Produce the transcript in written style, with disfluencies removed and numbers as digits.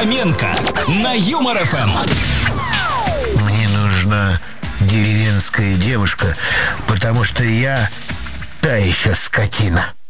Хоменко на Юмор ФМ. Мне нужна деревенская девушка, потому что я та еще скотина.